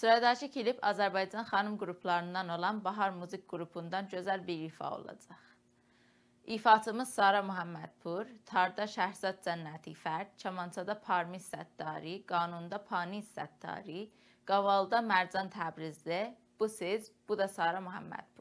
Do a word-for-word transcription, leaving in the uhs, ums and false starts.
Sıradakı klip Azərbaycan xanım qruplarından olan Bahar Muzik qrupundan gözəl bir ifa olacaq. İfaçımız Sara Muhammədpur, tarda Şəhzad Cənnəti Fərd, kamançada Parmiz Səttari, qanunda Paniz Səttari, qavalda Mərcan Təbrizli, bu siz, bu da Sara Muhammədpur.